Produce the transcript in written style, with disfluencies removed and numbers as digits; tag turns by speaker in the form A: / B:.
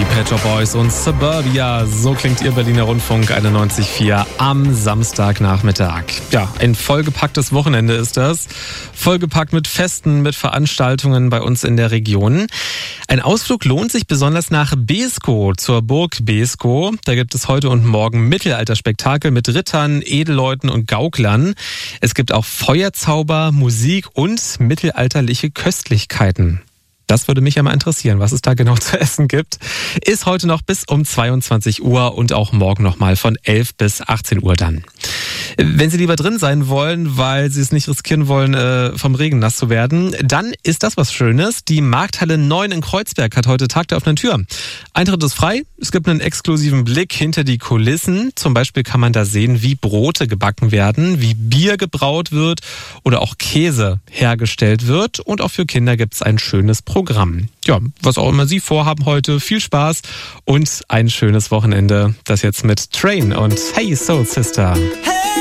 A: die Pet Shop Boys und Suburbia. So klingt Ihr Berliner Rundfunk 91.4 am Samstagnachmittag. Ja, ein vollgepacktes Wochenende ist das. Vollgepackt mit Festen, mit Veranstaltungen bei uns in der Region. Ein Ausflug lohnt sich besonders nach Beeskow, zur Burg Beeskow. Da gibt es heute und morgen Mittelalterspektakel mit Rittern, Edelleuten und Gauklern. Es gibt auch Feuerzauber, Musik und mittelalterliche Köstlichkeiten. Das würde mich ja mal interessieren, was es da genau zu essen gibt. Ist heute noch bis um 22 Uhr und auch morgen nochmal von 11 bis 18 Uhr dann. Wenn Sie lieber drin sein wollen, weil Sie es nicht riskieren wollen, vom Regen nass zu werden, dann ist das was Schönes. Die Markthalle 9 in Kreuzberg hat heute Tag der offenen Tür. Eintritt ist frei. Es gibt einen exklusiven Blick hinter die Kulissen. Zum Beispiel kann man da sehen, wie Brote gebacken werden, wie Bier gebraut wird oder auch Käse hergestellt wird. Und auch für Kinder gibt es ein schönes Programm. Ja, was auch immer Sie vorhaben heute, viel Spaß und ein schönes Wochenende. Das jetzt mit Train und Hey Soul Sister.
B: Hey!